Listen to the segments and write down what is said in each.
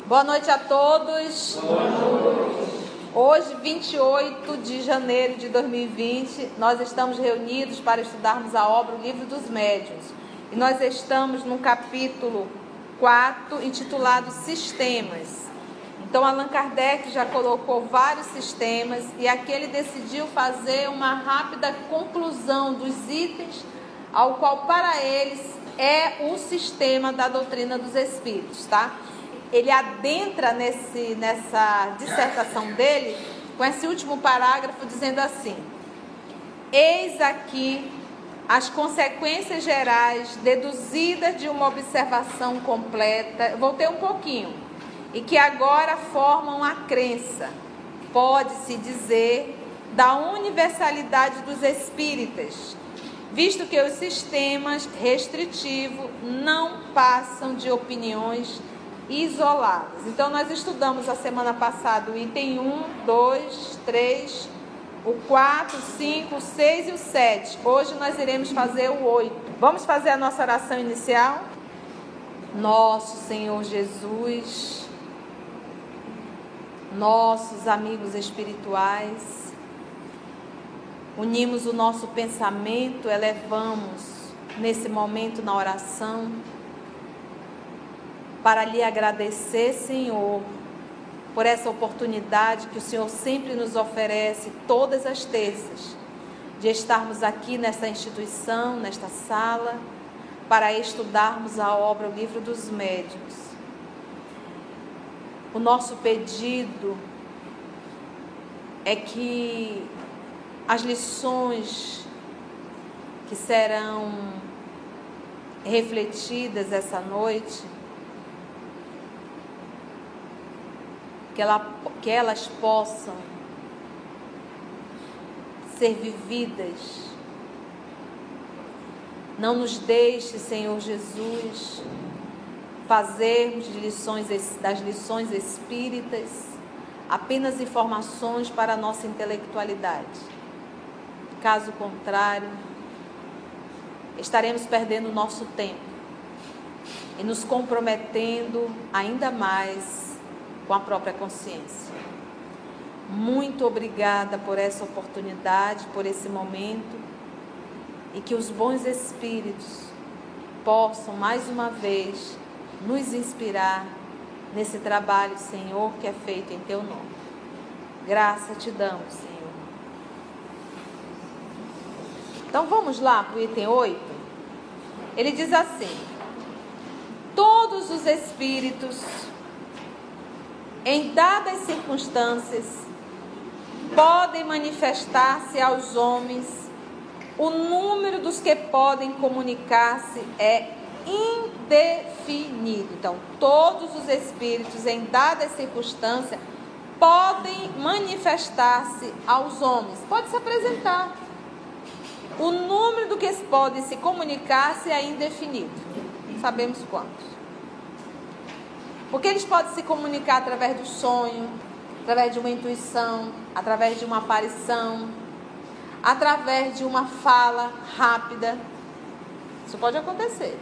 Boa noite a todos. Boa noite. Hoje, 28 de janeiro de 2020, nós estamos reunidos para estudarmos a obra O Livro dos Médiuns. E nós estamos no capítulo 4, intitulado Sistemas. Então, Allan Kardec já colocou vários sistemas e aqui ele decidiu fazer uma rápida conclusão dos itens, ao qual para eles é o sistema da doutrina dos espíritos, tá? Ele adentra nessa dissertação dele com esse último parágrafo dizendo assim: eis aqui as consequências gerais deduzidas de uma observação completa. Eu voltei um pouquinho. E que agora formam a crença, pode-se dizer, da universalidade dos espíritas, visto que os sistemas restritivos não passam de opiniões isoladas. Então, nós estudamos a semana passada o item 1, 2, 3, o 4, 5, o 6 e o 7. Hoje nós iremos fazer o 8. Vamos fazer a nossa oração inicial? Nosso Senhor Jesus, nossos amigos espirituais, unimos o nosso pensamento, elevamos nesse momento na oração, para lhe agradecer, Senhor, por essa oportunidade que o Senhor sempre nos oferece todas as terças, de estarmos aqui nesta instituição, nesta sala, para estudarmos a obra O Livro dos Médiuns. O nosso pedido é que as lições que serão refletidas essa noite, que elas possam ser vividas. Não nos deixe, Senhor Jesus, fazermos das lições espíritas apenas informações para a nossa intelectualidade. Caso contrário, estaremos perdendo o nosso tempo e nos comprometendo ainda mais com a própria consciência. Muito obrigada por essa oportunidade, por esse momento, e que os bons espíritos possam mais uma vez nos inspirar nesse trabalho, Senhor, que é feito em Teu nome. Graça te damos, Senhor. Então vamos lá para o item 8. Ele diz assim: todos os espíritos, em dadas circunstâncias, podem manifestar-se aos homens. O número dos que podem comunicar-se é indefinido. Então, todos os espíritos, em dadas circunstâncias, podem manifestar-se aos homens. Pode se apresentar. O número do que podem se comunicar-se é indefinido. Sabemos quantos. Porque eles podem se comunicar através do sonho, através de uma intuição, através de uma aparição, através de uma fala rápida. Isso pode acontecer.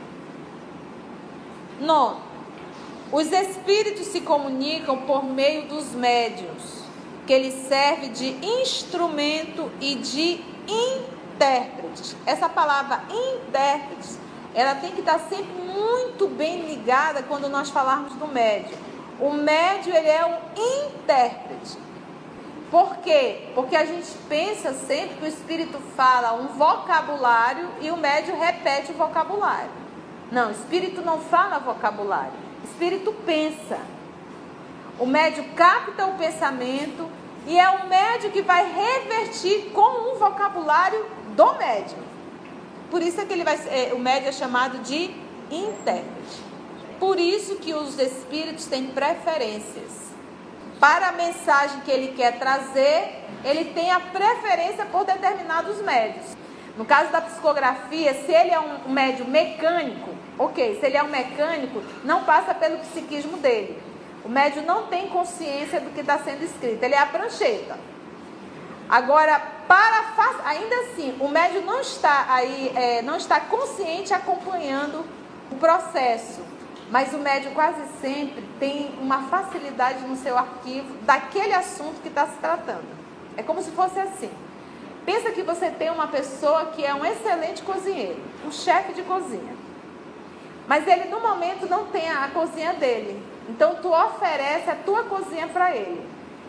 9. Os espíritos se comunicam por meio dos médiuns, que eles servem de instrumento e de intérpretes. Essa palavra intérpretes, ela tem que estar sempre muito bem ligada quando nós falarmos do médium. O médium, ele é um intérprete. Por quê? Porque a gente pensa sempre que o espírito fala um vocabulário e o médium repete o vocabulário. Não, o espírito não fala vocabulário. O espírito pensa. O médium capta o pensamento e é o médium que vai revertir com um vocabulário do médium. Por isso é que o médium é chamado de intérprete. Por isso que os espíritos têm preferências. Para a mensagem que ele quer trazer, ele tem a preferência por determinados médios. No caso da psicografia, se ele é um médium mecânico, ok, se ele é um mecânico, não passa pelo psiquismo dele. O médium não tem consciência do que está sendo escrito, ele é a prancheta. Agora, ainda assim, o médium não está consciente acompanhando o processo. Mas o médium quase sempre tem uma facilidade no seu arquivo daquele assunto que está se tratando. É como se fosse assim. Pensa que você tem uma pessoa que é um excelente cozinheiro, um chefe de cozinha. Mas ele no momento não tem a cozinha dele. Então tu oferece a tua cozinha para ele.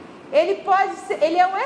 Ele é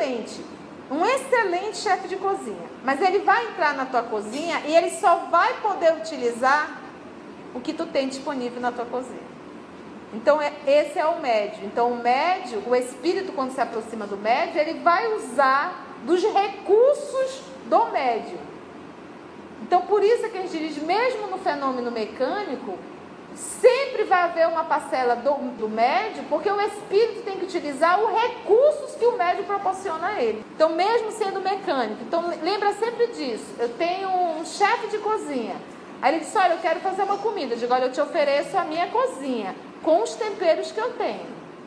um excelente chefe de cozinha. Mas ele vai entrar na tua cozinha e ele só vai poder utilizar o que tu tem disponível na tua cozinha. Então esse é o médium. Então o médium, o espírito, quando se aproxima do médium, ele vai usar dos recursos do médium. Então por isso é que a gente diz, mesmo no fenômeno mecânico, sempre vai haver uma parcela do médium, porque o espírito tem que utilizar os recursos que o médium proporciona a ele. Então mesmo sendo mecânico, então lembra sempre disso. Eu tenho um chefe de cozinha, aí ele diz, olha, eu quero fazer uma comida. Eu digo, olha, eu te ofereço a minha cozinha com os temperos que eu tenho,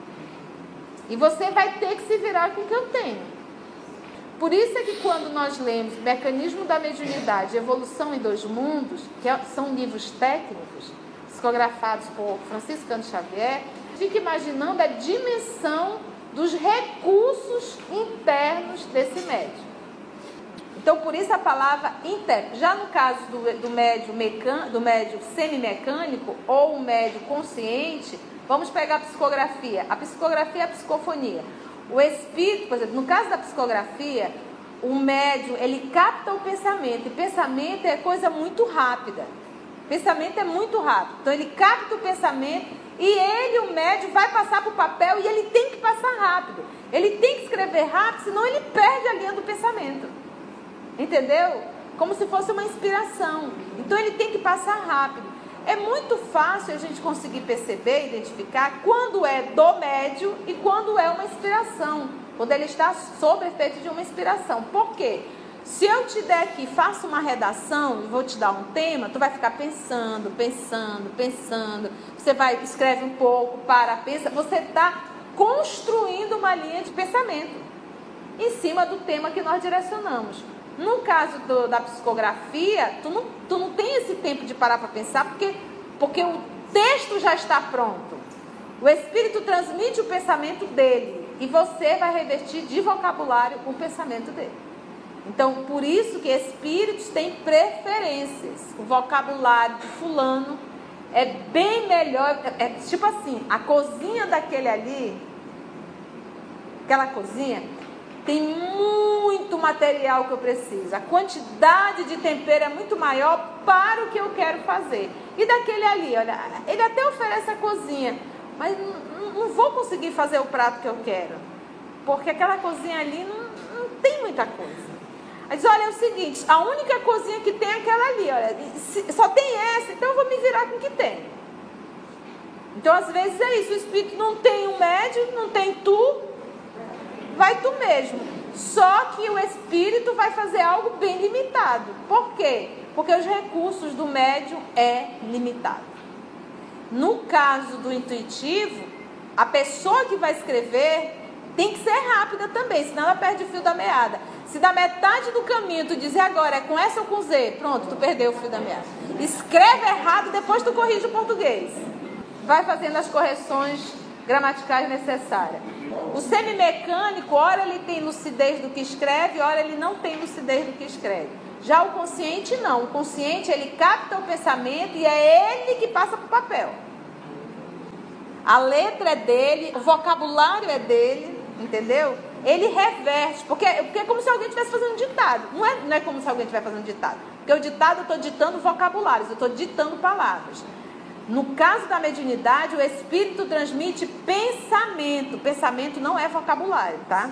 e você vai ter que se virar com o que eu tenho. Por isso é que quando nós lemos Mecanismo da Mediunidade, Evolução em Dois Mundos, que são livros técnicos, psicografados por Francisco Cândido Xavier, fica imaginando a dimensão dos recursos internos desse médium. Então, por isso a palavra interno. Já no caso do médium semimecânico ou o médium consciente, vamos pegar a psicografia. A psicografia é a psicofonia. O espírito, por exemplo, no caso da psicografia, o médium, ele capta o pensamento. E pensamento é coisa muito rápida. Pensamento é muito rápido. Então ele capta o pensamento e ele, o médium, vai passar para o papel e ele tem que passar rápido. Ele tem que escrever rápido, senão ele perde a linha do pensamento. Entendeu? Como se fosse uma inspiração. Então ele tem que passar rápido. É muito fácil a gente conseguir perceber, identificar quando é do médium e quando é uma inspiração. Quando ele está sob efeito de uma inspiração. Por quê? Se eu te der aqui, faço uma redação e vou te dar um tema, tu vai ficar pensando. Você vai, escreve um pouco, pensa. Você está construindo uma linha de pensamento em cima do tema que nós direcionamos. No caso da psicografia, tu não tem esse tempo de parar para pensar, porque o texto já está pronto. O espírito transmite o pensamento dele e você vai revertir de vocabulário o pensamento dele. Então, por isso que espíritos têm preferências. O vocabulário de fulano é bem melhor. É tipo assim, a cozinha daquele ali, aquela cozinha, tem muito material que eu preciso. A quantidade de tempero é muito maior para o que eu quero fazer. E daquele ali, olha, ele até oferece a cozinha, mas não vou conseguir fazer o prato que eu quero. Porque aquela cozinha ali não tem muita coisa. Aí diz, olha, é o seguinte, a única cozinha que tem é aquela ali, olha, só tem essa, então eu vou me virar com o que tem. Então, às vezes é isso, o espírito não tem um médium, não tem tu, vai tu mesmo. Só que o espírito vai fazer algo bem limitado. Por quê? Porque os recursos do médium é limitado. No caso do intuitivo, a pessoa que vai escrever tem que ser rápida também, senão ela perde o fio da meada. Se da metade do caminho tu dizer agora é com S ou com Z, pronto, tu perdeu o fio da meada. Escreve errado, depois tu corrige o português. Vai fazendo as correções gramaticais necessárias. O semimecânico, ora ele tem lucidez do que escreve, ora ele não tem lucidez do que escreve. Já o consciente não. O consciente, ele capta o pensamento e é ele que passa para o papel. A letra é dele, o vocabulário é dele, entendeu? Ele reverte, porque é como se alguém estivesse fazendo ditado. Não é como se alguém estivesse fazendo ditado. Porque o ditado eu estou ditando vocabulários, eu estou ditando palavras. No caso da mediunidade, o espírito transmite pensamento. Pensamento não é vocabulário, tá?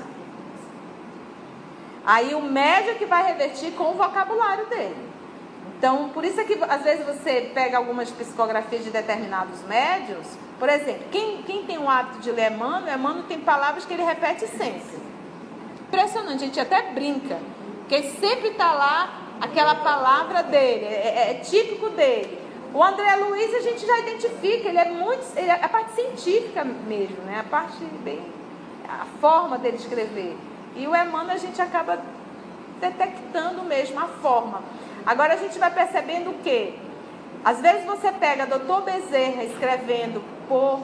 Aí o médium que vai revertir com o vocabulário dele. Então, por isso é que às vezes você pega algumas psicografias de determinados médiuns. Por exemplo, quem tem o hábito de ler Emmanuel tem palavras que ele repete sempre. Impressionante, a gente até brinca, porque sempre está lá aquela palavra dele, é típico dele. O André Luiz a gente já identifica, ele é a parte científica mesmo, né? A forma dele escrever. E o Emmanuel a gente acaba detectando mesmo a forma. Agora a gente vai percebendo o quê? Às vezes você pega Dr. Bezerra escrevendo por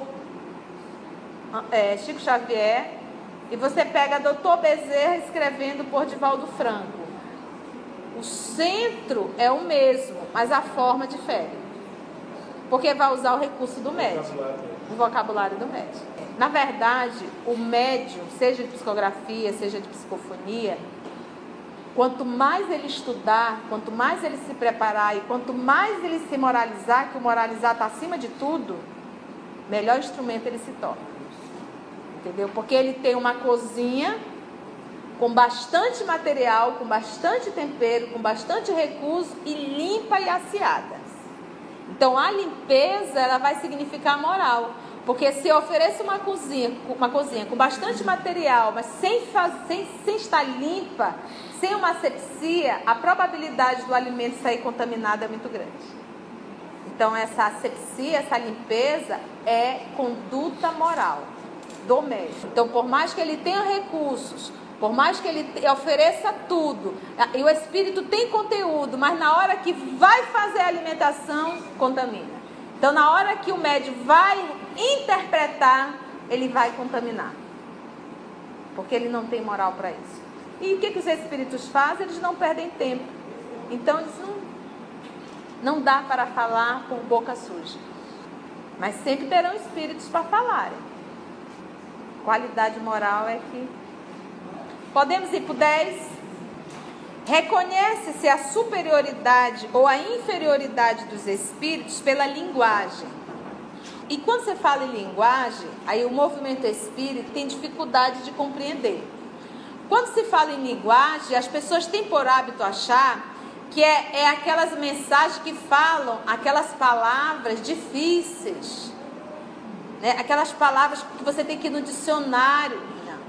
Chico Xavier e você pega Dr. Bezerra escrevendo por Divaldo Franco. O centro é o mesmo, mas a forma difere. Porque vai usar o recurso do médium, o vocabulário do médium. Na verdade, o médium, seja de psicografia, seja de psicofonia, quanto mais ele estudar, quanto mais ele se preparar e quanto mais ele se moralizar, que o moralizar está acima de tudo, melhor instrumento ele se torna. Entendeu? Porque ele tem uma cozinha com bastante material, com bastante tempero, com bastante recurso e limpa e aciada. Então a limpeza, ela vai significar moral. Porque se eu ofereço uma cozinha com bastante material, mas sem estar limpa, sem uma asepsia, a probabilidade do alimento sair contaminado é muito grande. Então essa asepsia, essa limpeza é conduta moral do médico. Então por mais que ele tenha recursos, por mais que ele ofereça tudo, e o espírito tem conteúdo, mas na hora que vai fazer a alimentação, contamina. Então na hora que o médium vai interpretar, ele vai contaminar. Porque ele não tem moral para isso. E o que os espíritos fazem? Eles não perdem tempo. Então eles não dá para falar com boca suja. Mas sempre terão espíritos para falarem. Qualidade moral é que... Podemos ir para o 10? Reconhece-se a superioridade ou a inferioridade dos espíritos pela linguagem. E quando você fala em linguagem, aí o movimento espírita tem dificuldade de compreender. Quando se fala em linguagem, as pessoas têm por hábito achar que é aquelas mensagens que falam aquelas palavras difíceis, né? Aquelas palavras que você tem que ir no dicionário.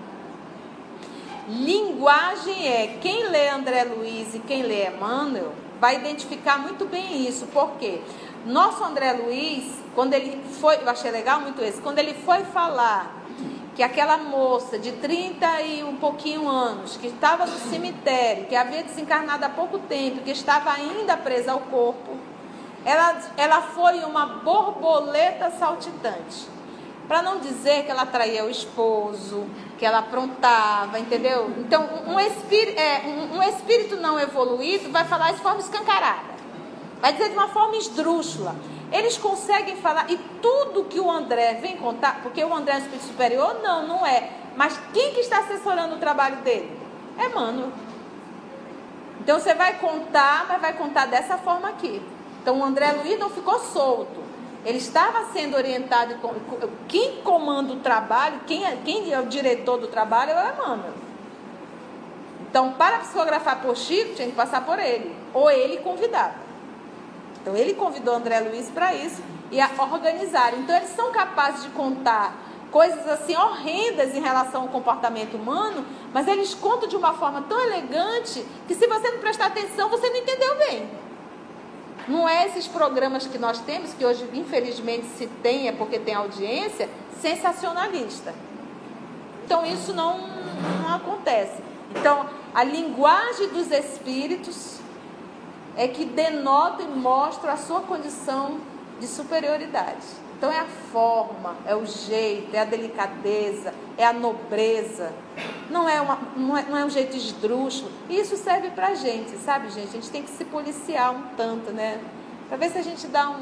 Linguagem é, quem lê André Luiz e quem lê Emmanuel vai identificar muito bem isso. Por quê? Nosso André Luiz, quando ele foi, eu achei legal muito isso, quando ele foi falar que aquela moça de 30 e um pouquinho anos, que estava no cemitério, que havia desencarnado há pouco tempo, que estava ainda presa ao corpo, ela foi uma borboleta saltitante. Para não dizer que ela traía o esposo, que ela aprontava, entendeu? Então, um espírito não evoluído vai falar isso de forma escancarada. Vai dizer de uma forma esdrúxula. Eles conseguem falar, e tudo que o André vem contar, porque o André é um espírito superior? Não é. Mas quem que está assessorando o trabalho dele? É Emmanuel. Então, você vai contar, mas vai contar dessa forma aqui. Então, o André Luiz não ficou solto. Ele estava sendo orientado. Quem comanda o trabalho, quem é o diretor do trabalho é o Emmanuel. Então, para psicografar por Chico, tinha que passar por ele. Ou ele convidava. Então, ele convidou André Luiz para isso e a organizar. Então, eles são capazes de contar coisas assim horrendas em relação ao comportamento humano, mas eles contam de uma forma tão elegante que se você não prestar atenção, você não entendeu bem. Não é esses programas que nós temos, que hoje infelizmente se tem, é porque tem audiência, sensacionalista. Então isso não acontece. Então a linguagem dos espíritos é que denota e mostra a sua condição de superioridade. Então é a forma, é o jeito, é a delicadeza, é a nobreza. Não é um jeito esdrúxulo. E isso serve pra gente, sabe, gente? A gente tem que se policiar um tanto, né? Pra ver se a gente dá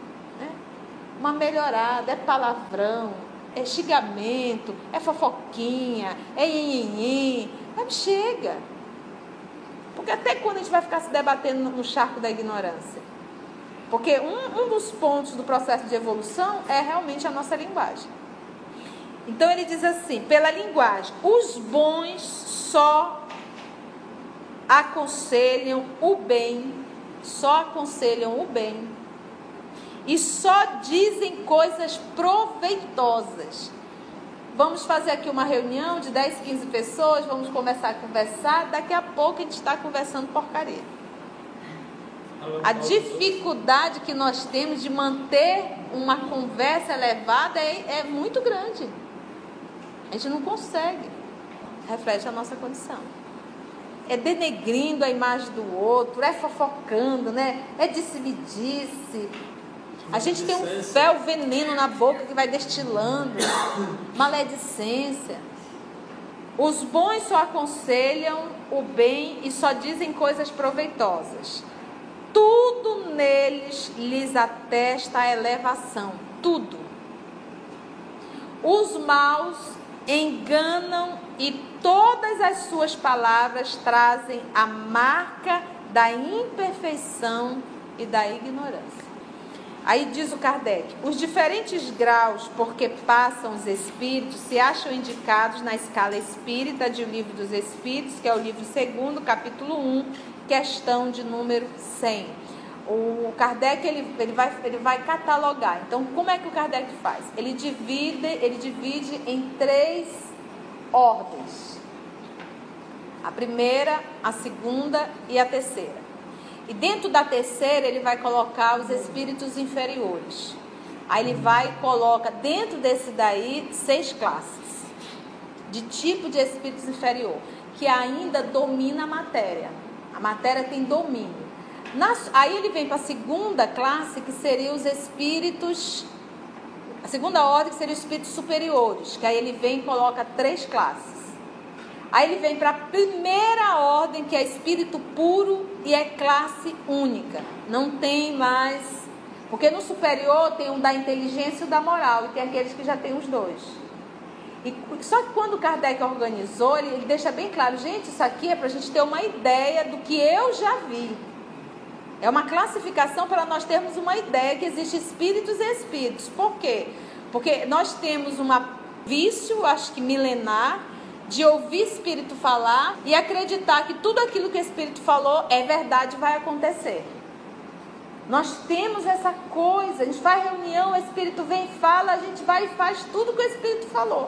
uma melhorada. É palavrão, é xingamento, é fofoquinha, é nhenhenhen. Mas chega. Porque até quando a gente vai ficar se debatendo no charco da ignorância? Porque um dos pontos do processo de evolução é realmente a nossa linguagem. Então ele diz assim, pela linguagem, os bons só aconselham o bem, e só dizem coisas proveitosas. Vamos fazer aqui uma reunião de 10, 15 pessoas, vamos começar a conversar, daqui a pouco a gente está conversando porcaria. A dificuldade que nós temos de manter uma conversa elevada é muito grande. A gente não consegue. Reflete a nossa condição. é denegrindo a imagem do outro, é fofocando, né? É disse-me-disse. A gente tem um fel veneno na boca que vai destilando, maledicência. Os bons só aconselham o bem e só dizem coisas proveitosas. Tudo neles lhes atesta a elevação, tudo. Os maus enganam e todas as suas palavras trazem a marca da imperfeição e da ignorância. Aí diz o Kardec, os diferentes graus por que passam os espíritos se acham indicados na escala espírita de O Livro dos Espíritos, que é o livro 2º, capítulo 1, questão de número 100. O Kardec ele vai catalogar. Então, como é que o Kardec faz? Ele divide em 3 ordens. A primeira, a segunda e a terceira. E dentro da terceira ele vai colocar os espíritos inferiores. Aí ele vai e coloca dentro desse daí 6 classes de tipo de espíritos inferior, que ainda domina a matéria. A matéria tem domínio. Aí ele vem para a segunda classe, que seria os espíritos, a segunda ordem, que seria os espíritos superiores, que aí ele vem e coloca 3 classes. Aí ele vem para a primeira ordem, que é espírito puro e é classe única. Não tem mais, porque no superior tem um da inteligência e o da moral, e tem aqueles que já tem os 2. Só que quando o Kardec organizou, ele deixa bem claro, gente, isso aqui é para a gente ter uma ideia do que eu já vi. É uma classificação para nós termos uma ideia que existe espíritos e espíritos. Por quê? Porque nós temos um vício, acho que milenar, de ouvir espírito falar e acreditar que tudo aquilo que o espírito falou é verdade e vai acontecer. Nós temos essa coisa, a gente faz reunião, o espírito vem e fala, a gente vai e faz tudo que o espírito falou.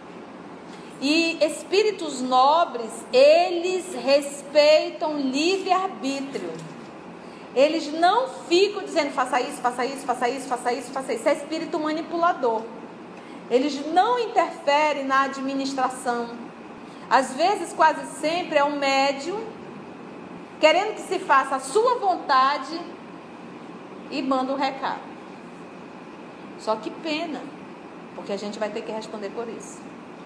E espíritos nobres, eles respeitam livre-arbítrio. Eles não ficam dizendo faça isso, faça isso, faça isso, faça isso, faça isso. Isso é espírito manipulador. Eles não interferem na administração. Às vezes, quase sempre, é um médium querendo que se faça a sua vontade e manda um recado. Só que pena, porque a gente vai ter que responder por isso.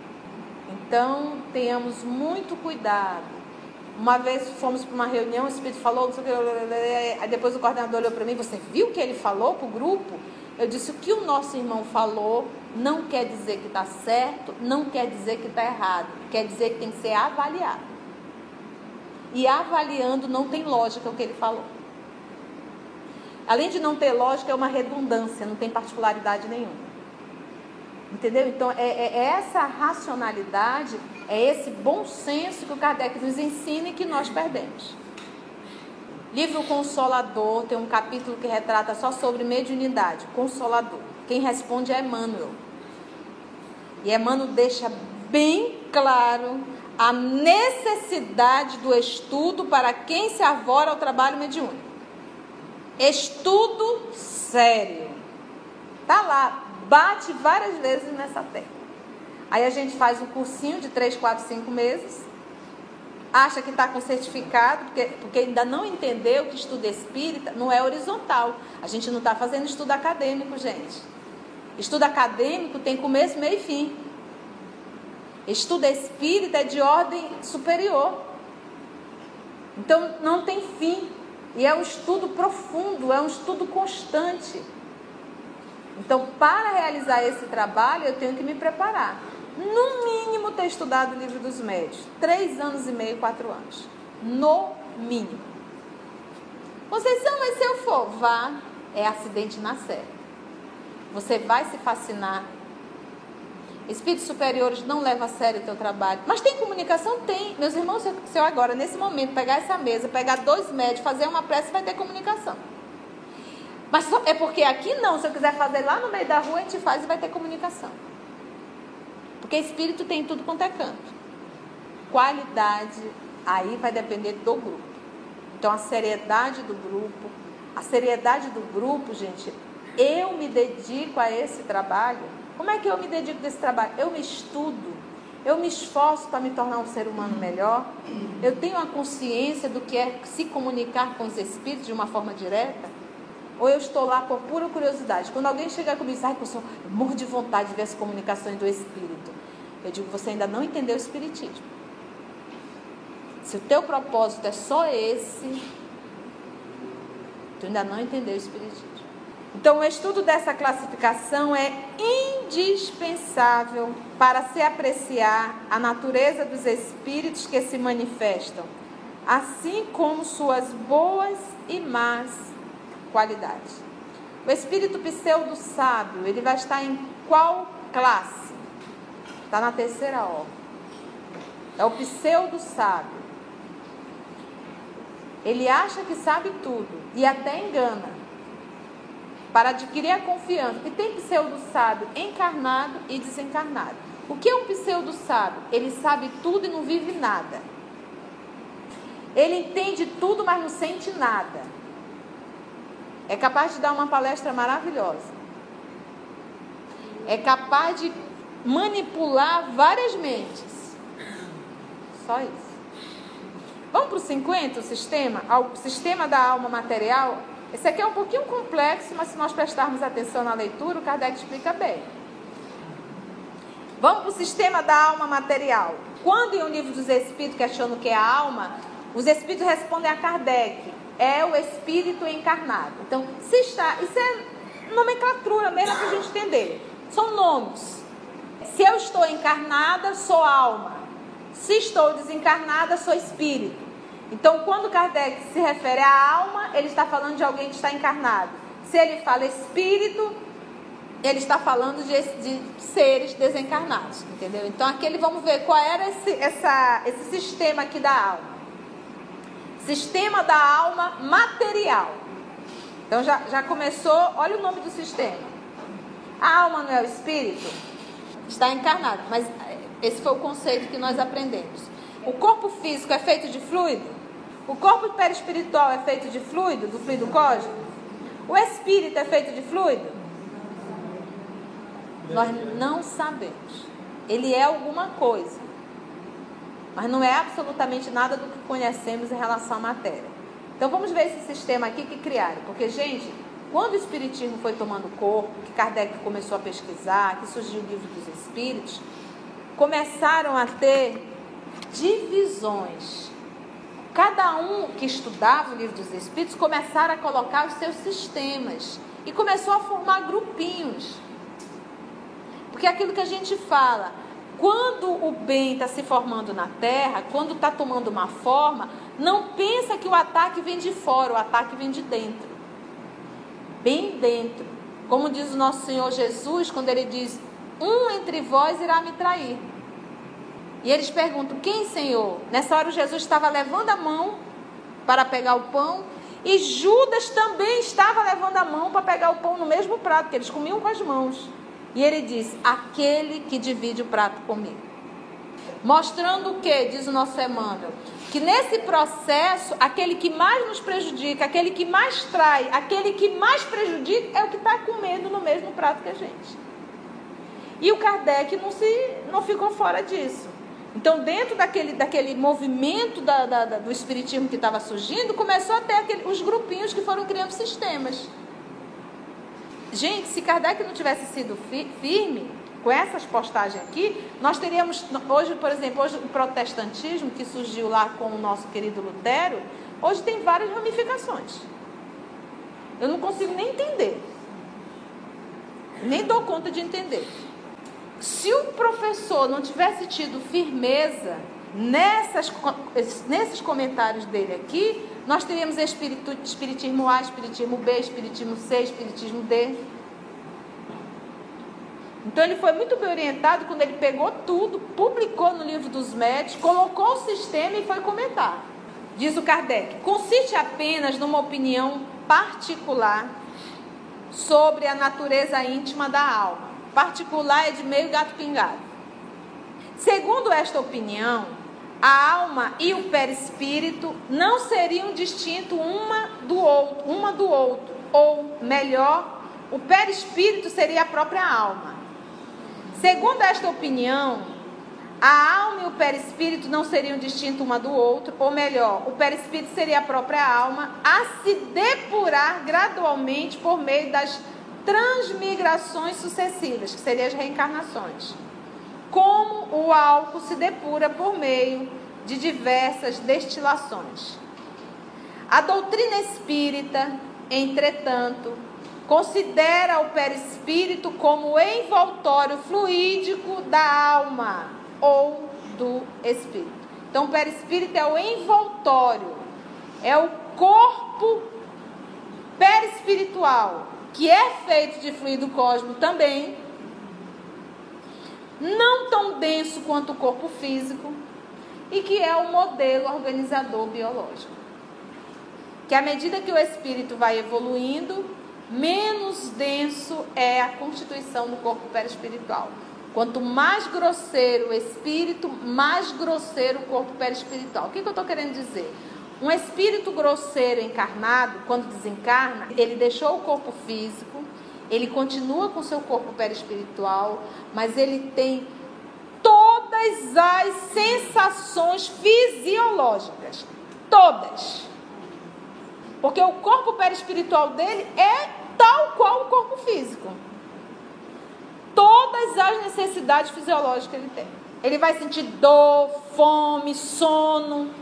Então, tenhamos muito cuidado. Uma vez fomos para uma reunião, o espírito falou, não sei o que, aí depois o coordenador olhou para mim, você viu o que ele falou para o grupo? Eu disse, o que o nosso irmão falou não quer dizer que está certo, não quer dizer que está errado, quer dizer que tem que ser avaliado. E avaliando não tem lógica o que ele falou. Além de não ter lógica, é uma redundância, não tem particularidade nenhuma. Entendeu? Então, é essa racionalidade, é esse bom senso que o Kardec nos ensina e que nós perdemos. Livro Consolador, tem um capítulo que retrata só sobre mediunidade, Consolador. Quem responde é Emmanuel. E Emmanuel deixa bem claro a necessidade do estudo para quem se arvora ao trabalho mediúnico. Estudo sério. Tá lá, bate várias vezes nessa tecla. Aí a gente faz um cursinho de 3, 4, 5 meses, acha que está com certificado, porque ainda não entendeu que estudo espírita não é horizontal. A gente não está fazendo estudo acadêmico, gente. Estudo acadêmico tem começo, meio e fim. Estudo espírita é de ordem superior. Então não tem fim. E é um estudo profundo, é um estudo constante. Então, para realizar esse trabalho, eu tenho que me preparar. No mínimo, ter estudado o Livro dos Médiuns. 3 anos e meio, 4 anos. No mínimo. Conceição, mas se eu for, vá, é acidente na série. Você vai se fascinar. Espíritos superiores não levam a sério o teu trabalho. Mas tem comunicação? Tem. Meus irmãos, se eu agora, nesse momento, pegar essa mesa, pegar 2 médios, fazer uma prece, vai ter comunicação. Mas é porque aqui não. Se eu quiser fazer lá no meio da rua, a gente faz e vai ter comunicação. Porque espírito tem tudo quanto é canto. Qualidade, aí vai depender do grupo. Então, a seriedade do grupo, gente, eu me dedico a esse trabalho. Como é que eu me dedico a esse trabalho? Eu me estudo, Eu me esforço para me tornar um ser humano melhor? Eu tenho a consciência do que é se comunicar com os espíritos de uma forma direta? Ou eu estou lá por pura curiosidade? Quando alguém chega comigo e diz, professor, eu morro de vontade de ver as comunicações do espírito. Eu digo, você ainda não entendeu o espiritismo. Se o teu propósito é só esse, tu ainda não entendeu o espiritismo. Então, o estudo dessa classificação é indispensável para se apreciar a natureza dos espíritos que se manifestam, assim como suas boas e más qualidades. O espírito pseudo-sábio, ele vai estar em qual classe? Está na terceira ordem. É o pseudo-sábio. Ele acha que sabe tudo e até engana, para adquirir a confiança. E tem pseudo-sábio encarnado e desencarnado. O que é um pseudo-sábio? Ele sabe tudo e não vive nada. Ele entende tudo, mas não sente nada. É capaz de dar uma palestra maravilhosa. É capaz de manipular várias mentes. Só isso. Vamos para o 50, o sistema da alma material. Esse aqui é um pouquinho complexo, mas se nós prestarmos atenção na leitura, o Kardec explica bem. Vamos para o sistema da alma material. Quando em O Livro dos Espíritos questionam o que é a alma, os espíritos respondem a Kardec, é o espírito encarnado. Então, isso é nomenclatura mesmo para a gente entender. São nomes. Se eu estou encarnada, sou alma. Se estou desencarnada, sou espírito. Então, quando Kardec se refere à alma, ele está falando de alguém que está encarnado. Se ele fala espírito, ele está falando de seres desencarnados, entendeu? Então, aqui vamos ver qual era esse sistema aqui da alma. Sistema da alma material. Então, já começou, olha o nome do sistema. A alma não é o espírito? Está encarnado, mas esse foi o conceito que nós aprendemos. O corpo físico é feito de fluido? O corpo perispiritual é feito de fluido, do fluido cósmico? O espírito é feito de fluido? Nós não sabemos. Ele é alguma coisa, mas não é absolutamente nada do que conhecemos em relação à matéria. Então vamos ver esse sistema aqui que criaram. Porque, gente, quando o espiritismo foi tomando corpo, que Kardec começou a pesquisar, que surgiu o Livro dos Espíritos, começaram a ter divisões. Cada um que estudava o Livro dos Espíritos começaram a colocar os seus sistemas e começou a formar grupinhos. Porque é aquilo que a gente fala, quando o bem está se formando na Terra, quando está tomando uma forma, não pensa que o ataque vem de fora, o ataque vem de dentro. Bem dentro. Como diz o nosso Senhor Jesus, quando ele diz, um entre vós irá me trair. E eles perguntam, quem, Senhor? Nessa hora o Jesus estava levando a mão para pegar o pão, e Judas também estava levando a mão para pegar o pão no mesmo prato, que eles comiam com as mãos. E ele diz, aquele que divide o prato comigo. Mostrando o que? Diz o nosso Emmanuel, que nesse processo, aquele que mais nos prejudica, aquele que mais trai, aquele que mais prejudica, é o que está comendo no mesmo prato que a gente. E o Kardec não ficou fora disso. Então, dentro daquele movimento do espiritismo que estava surgindo, começou a ter os grupinhos que foram criando sistemas. Gente, se Kardec não tivesse sido firme com essas postagens aqui, nós teríamos, hoje, por exemplo, o protestantismo que surgiu lá com o nosso querido Lutero, hoje tem várias ramificações. Eu não consigo nem entender. Nem dou conta de entender. Se o professor não tivesse tido firmeza nesses comentários dele aqui, nós teríamos espiritismo A, espiritismo B, espiritismo C, espiritismo D. Então ele foi muito bem orientado quando ele pegou tudo, publicou no Livro dos Médiuns, colocou o sistema e foi comentar. Diz o Kardec, consiste apenas numa opinião particular sobre a natureza íntima da alma. Particular é de meio gato pingado. Segundo esta opinião, a alma e o perispírito não seriam distintos uma do outro, ou melhor, o perispírito seria a própria alma. Segundo esta opinião, A alma e o perispírito não seriam distintos uma do outro, ou melhor, o perispírito seria a própria alma a se depurar gradualmente por meio das transmigrações sucessivas, que seriam as reencarnações. Como o álcool se depura por meio de diversas destilações. A doutrina espírita, entretanto, considera o perispírito como o envoltório fluídico da alma ou do espírito. Então, o perispírito é o envoltório, é o corpo perispiritual, que é feito de fluido cósmico também, não tão denso quanto o corpo físico, e que é o modelo organizador biológico. Que à medida que o espírito vai evoluindo, menos denso é a constituição do corpo perispiritual. Quanto mais grosseiro o espírito, mais grosseiro o corpo perispiritual. O que eu estou querendo dizer? Um espírito grosseiro encarnado, quando desencarna, ele deixou o corpo físico, ele continua com seu corpo perispiritual, mas ele tem todas as sensações fisiológicas. Todas. Porque o corpo perispiritual dele é tal qual o corpo físico. Todas as necessidades fisiológicas ele tem. Ele vai sentir dor, fome, sono.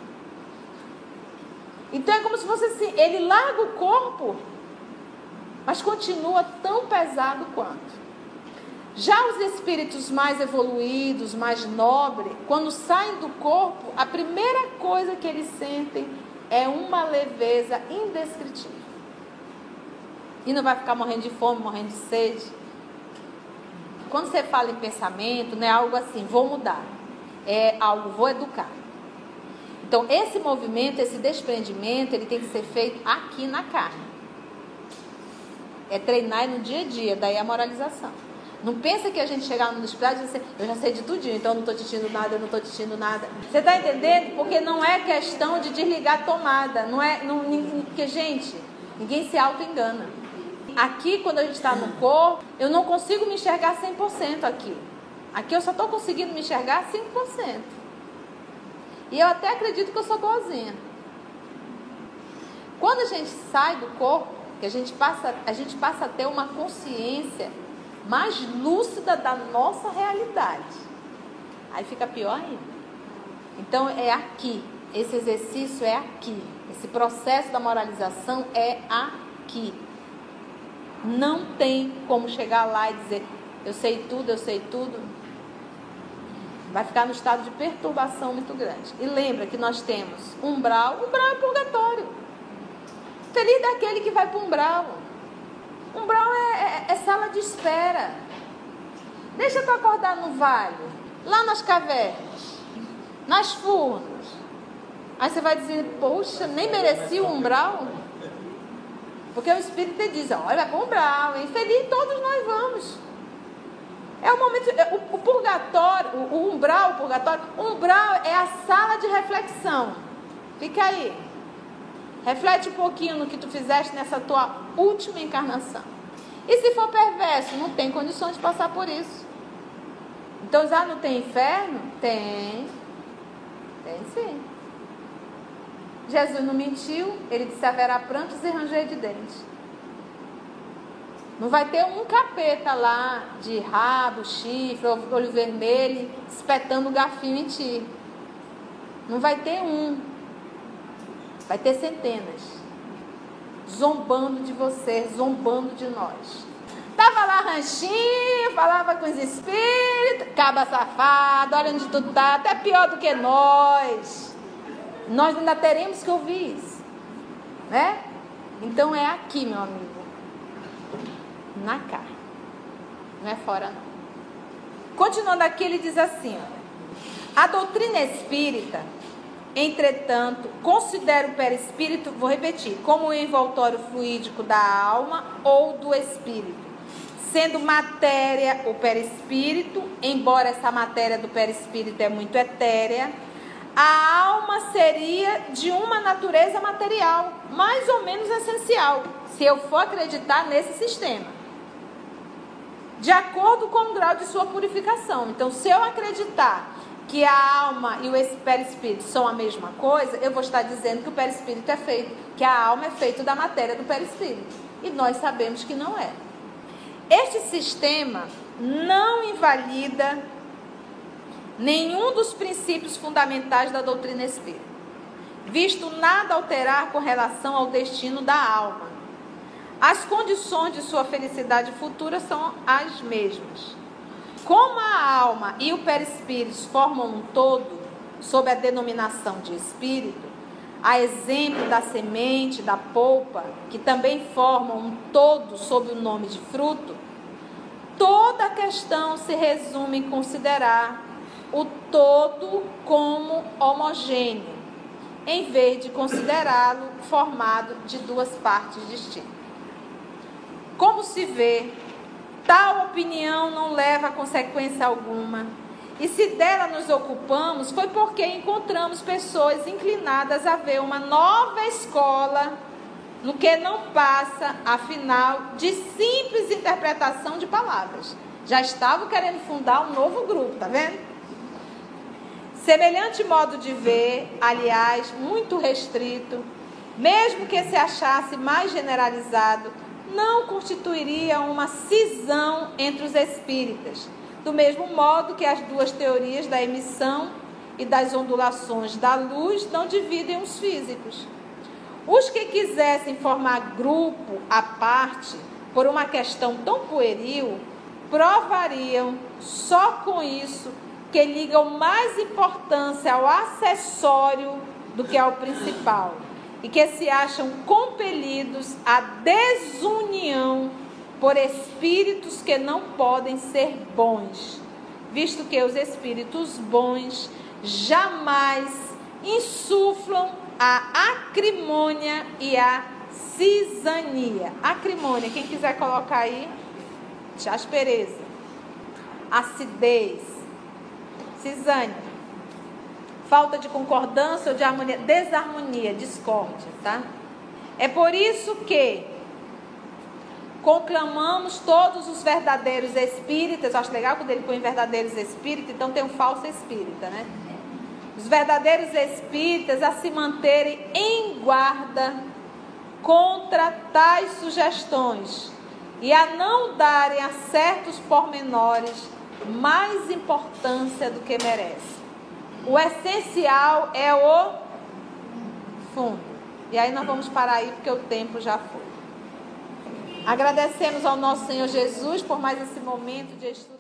Então é como se fosse assim, ele larga o corpo, mas continua tão pesado quanto. Já os espíritos mais evoluídos, mais nobres, quando saem do corpo, a primeira coisa que eles sentem é uma leveza indescritível. E não vai ficar morrendo de fome, morrendo de sede. Quando você fala em pensamento, não é algo assim, vou mudar. É algo, vou educar. Então, esse movimento, esse desprendimento, ele tem que ser feito aqui na carne. É treinar no dia a dia, daí a moralização. Não pensa que a gente chegar no hospital e dizer assim, eu já sei de tudinho, então eu não estou te sentindo nada, eu não estou te sentindo nada. Você está entendendo? Porque não é questão de desligar a tomada. Porque, gente, ninguém se auto-engana. Aqui, quando a gente está no corpo, eu não consigo me enxergar 100% aqui. Aqui eu só estou conseguindo me enxergar 5%. E eu até acredito que eu sou boazinha. Quando a gente sai do corpo, que a gente passa a ter uma consciência mais lúcida da nossa realidade. Aí fica pior ainda. Então é aqui. Esse exercício é aqui. Esse processo da moralização é aqui. Não tem como chegar lá e dizer, eu sei tudo, eu sei tudo. Vai ficar no estado de perturbação muito grande. E lembra que nós temos umbral. Umbral é purgatório. Feliz daquele que vai para o umbral. Umbral é sala de espera. Deixa tu acordar no vale, lá nas cavernas, nas furnas. Aí você vai dizer, poxa, nem mereci o umbral. Porque o Espírito te diz, olha, vai para o umbral, hein? Feliz todos nós vamos. É o momento, o purgatório, o umbral é a sala de reflexão. Fica aí. Reflete um pouquinho no que tu fizeste nessa tua última encarnação. E se for perverso, não tem condições de passar por isso. Então, já não tem inferno? Tem. Tem sim. Jesus não mentiu, ele disse, haverá prantos e ranger de dentes. Não vai ter um capeta lá de rabo, chifre, olho vermelho, espetando o garfinho em ti. Não vai ter um. Vai ter centenas. Zombando de você, zombando de nós. Tava lá ranchinho, falava com os espíritos, caba safado, olha onde tu tá, até pior do que nós. Nós ainda teremos que ouvir isso. Né? Então é aqui, meu amigo. Na carne. Não é fora, não. Continuando aqui, ele diz assim, ó, a doutrina espírita, entretanto, considera o perispírito, vou repetir, como o envoltório fluídico da alma ou do espírito, sendo matéria o perispírito, embora essa matéria do perispírito é muito etérea, a alma seria de uma natureza material, mais ou menos essencial, se eu for acreditar nesse sistema. De acordo com o grau de sua purificação. Então, se eu acreditar que a alma e o perispírito são a mesma coisa, eu vou estar dizendo que o perispírito é feito, que a alma é feita da matéria do perispírito. E nós sabemos que não é. Este sistema não invalida nenhum dos princípios fundamentais da doutrina espírita, visto nada alterar com relação ao destino da alma. As condições de sua felicidade futura são as mesmas. Como a alma e o perispírito formam um todo, sob a denominação de espírito, a exemplo da semente, da polpa, que também formam um todo sob o nome de fruto, toda a questão se resume em considerar o todo como homogêneo, em vez de considerá-lo formado de duas partes distintas. Como se vê, tal opinião não leva a consequência alguma, e se dela nos ocupamos foi porque encontramos pessoas inclinadas a ver uma nova escola no que não passa, afinal, de simples interpretação de palavras. Já estavam querendo fundar um novo grupo, tá vendo? Semelhante modo de ver, aliás, muito restrito, mesmo que se achasse mais generalizado, não constituiria uma cisão entre os espíritas, do mesmo modo que as duas teorias da emissão e das ondulações da luz não dividem os físicos. Os que quisessem formar grupo à parte por uma questão tão pueril, provariam só com isso que ligam mais importância ao acessório do que ao principal, e que se acham compelidos à desunião por espíritos que não podem ser bons, visto que os espíritos bons jamais insuflam a acrimônia e a cisania. Acrimônia, quem quiser colocar aí, aspereza, acidez, cisânia, falta de concordância ou de harmonia, desarmonia, discórdia, tá? É por isso que conclamamos todos os verdadeiros espíritas. Acho legal quando ele põe verdadeiros espíritas, então tem um falso espírita, né? Os verdadeiros espíritas a se manterem em guarda contra tais sugestões e a não darem a certos pormenores mais importância do que merece. O essencial é o fundo. E aí nós vamos parar aí porque o tempo já foi. Agradecemos ao nosso Senhor Jesus por mais esse momento de estudo.